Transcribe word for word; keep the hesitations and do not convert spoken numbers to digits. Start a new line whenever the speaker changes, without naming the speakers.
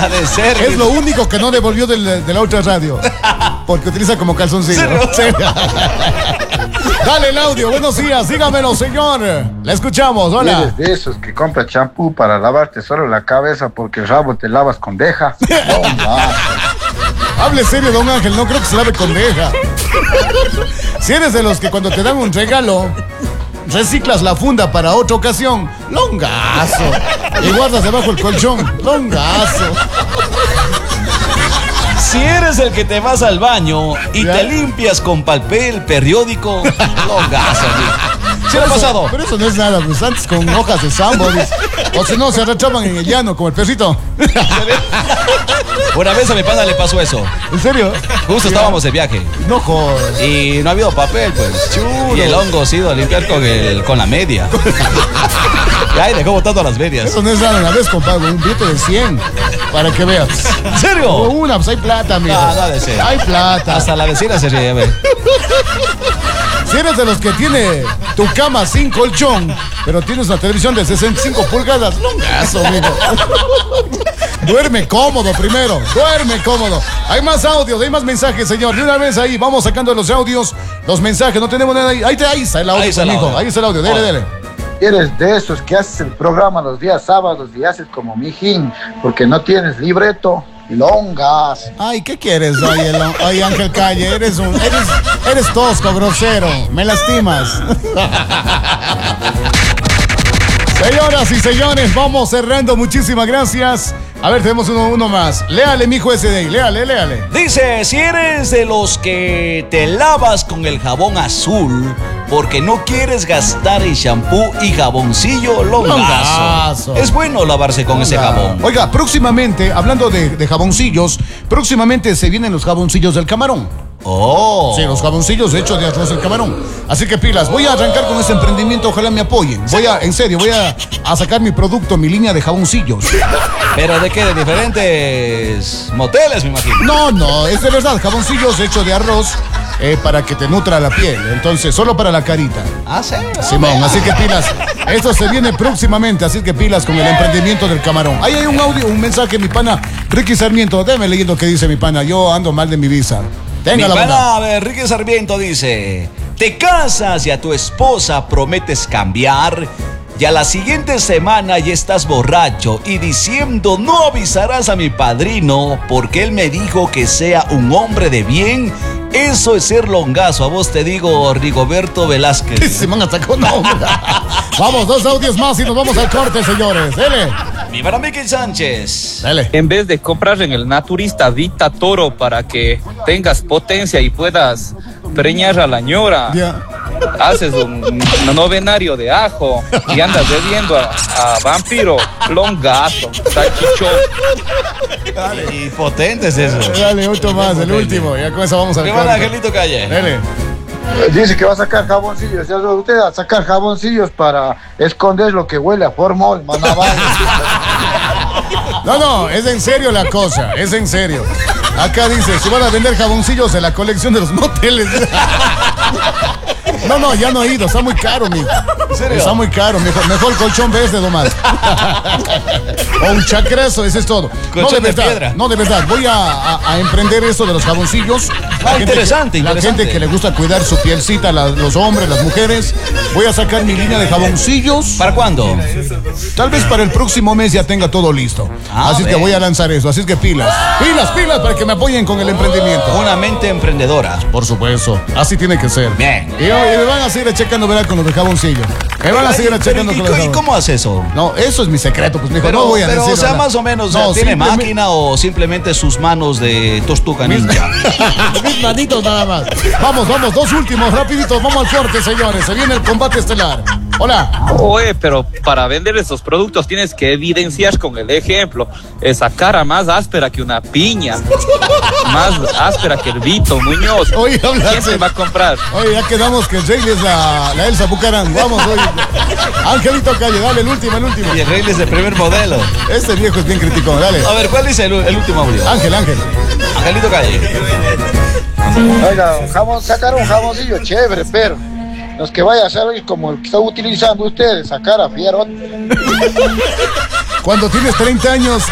Ha de ser.
Es lo único que no devolvió del, de la otra radio. Porque utiliza como calzoncillo.
¿Serio?
Dale el audio, buenos días, dígamelo, señor. La escuchamos, hola.
Eres de esos que compra champú para lavarte solo la cabeza porque el rabo te lavas con deja. No,
hable serio, don Ángel, no creo que se lave con deja. Si eres de los que cuando te dan un regalo reciclas la funda para otra ocasión, longazo. Y guardas debajo el colchón, longazo.
Si eres el que te vas al baño y
¿Ya?
te limpias con papel periódico, longazo, amigo. ¿Sí le ha pasado?
Pero eso no es nada, pues antes con hojas de sambo, o si no, se arrastraban en el llano como el perrito.
Una vez a mi pana le pasó eso.
¿En serio?
Justo
¿Ya?
estábamos de viaje.
No jodas.
Y no ha habido papel, pues.
Chulo.
Y el hongo se ha ido a limpiar con, el, con la media. Y ahí dejó botando las medias.
Eso no es nada, una vez compadre, un billete de cien, para que veas.
¿En serio?
O una, pues hay plata, amigo.
No, no de ser.
Hay plata.
Hasta la vecina se ríe, a ver.
Si eres de los que tiene tu cama sin colchón, pero tienes una televisión de sesenta y cinco pulgadas, longazo, amigo. Duerme cómodo primero, duerme cómodo. Hay más audios, hay más mensajes, señor. De una vez ahí, vamos sacando los audios, los mensajes, no tenemos nada ahí. Ahí, te, ahí está el audio,
Ahí está el
amigo.
audio.
Ahí está el audio, dele, dele.
eres de esos que haces el programa los días sábados y haces como mijín porque no tienes libreto. Longas.
Ay, ¿qué quieres, oye, lo, oye Ángel Calle? Eres un, eres, eres tosco, grosero, me lastimas. Señoras y señores, vamos cerrando, muchísimas gracias. A ver, tenemos uno, uno más. Léale, mijo ese de ahí, léale, léale.
Dice, si eres de los que te lavas con el jabón azul porque no quieres gastar en shampoo y jaboncillo, longazo.
Longazo.
Es bueno lavarse con ese jabón.
Oiga, próximamente, hablando de, de jaboncillos, próximamente se vienen los jaboncillos del camarón.
Oh.
Sí, los jaboncillos hechos de arroz del camarón. Así que pilas, voy a arrancar con ese emprendimiento, ojalá me apoyen. Voy a, en serio, voy a, a sacar mi producto, mi línea de jaboncillos.
¿Pero de qué? ¿De diferentes moteles, me imagino?
No, no, es de verdad, jaboncillos hechos de arroz eh, para que te nutra la piel. Entonces, solo para la carita.
Ah, sí.
Simón, así que pilas. Esto se viene próximamente, así que pilas con el emprendimiento del camarón. Ahí hay un audio, un mensaje, mi pana Ricky Sarmiento. Déme leyendo qué dice mi pana. Yo ando mal de mi visa. Tenga
Mi
la bondad.
pana, a ver, Ricky Sarmiento dice: te casas y a tu esposa prometes cambiar, y a la siguiente semana ya estás borracho y diciendo no avisarás a mi padrino porque él me dijo que sea un hombre de bien. Eso es ser longazo. A vos te digo, Rigoberto Velázquez.
Simón atacó nombre. Vamos, dos audios más y nos vamos al corte, señores. Dele.
Mi pana Mickey Sánchez.
Dale.
En vez de comprar en el naturista Vita Toro para que tengas potencia y puedas preñar a la ñora,
Ya.
haces un, un novenario de ajo y andas bebiendo a, a vampiro, longazo, salchichón.
Y potente es eso.
Dale, otro más, el último. Ya con eso vamos al
Mi pana
corte.
Angelito Calle.
Dele.
Dice que va a sacar jaboncillos. Ya sabe usted, a sacar jaboncillos para esconder lo que huele a formol, manabal.
No, no, es en serio la cosa, es en serio. Acá dice, si van a vender jaboncillos de la colección de los moteles. No, no, ya no he ido, está muy caro, mijo.
¿En serio?
Está muy caro, mejor, mejor colchón verde nomás. O un chacrazo, eso es todo. No,
Colchón
de
de
verdad,
piedra.
no, de verdad, voy a, a- a emprender eso de los jaboncillos. La
Ah,
gente
interesante,
que, La
interesante.
gente que le gusta cuidar su pielcita, la- los hombres, las mujeres. Voy a sacar mi línea de jaboncillos.
¿Para cuándo?
Tal vez para el próximo mes ya tenga todo listo.
Ah,
Así que
bien.
voy a lanzar eso. Así que pilas, pilas, pilas para que me apoyen con el emprendimiento.
Una mente emprendedora.
Por supuesto, así tiene que ser.
Bien.
Y, y me van a seguir checando, verá, con los de jaboncillo. Me van a seguir
Pero,
checando
¿y,
con los de
y
jabón.
cómo hace eso?
No, eso es mi secreto, pues, mijo.
Pero,
No voy a
pero
decir
o sea,
nada.
más o menos, o sea,
No,
¿tiene
simplemente-
máquina o simplemente sus manos de Tortuga Ninja?
Mis manitos nada más. Vamos, vamos, dos últimos, rapiditos. Vamos al corte, señores. Se viene el combate estelar. Hola.
Oye, pero para vender esos productos tienes que evidenciar con el ejemplo. Esa cara más áspera que una piña, más áspera que el Vito Muñoz.
Oye, habla
¿Quién te
así.
va a comprar?
Oye, ya quedamos que el rey es la, la Elsa Bucarán. Vamos, oye. Angelito Calle, dale el último, el último.
Y el rey es de primer modelo.
Este viejo es bien criticón, dale.
A ver, ¿cuál dice el, el último audio?
Ángel, Ángel.
Angelito Calle.
Oiga, un jabón, sacar un jaboncillo chévere, pero los que vaya a salir como el que está utilizando ustedes, sacar a Fierro.
Cuando tienes treinta años,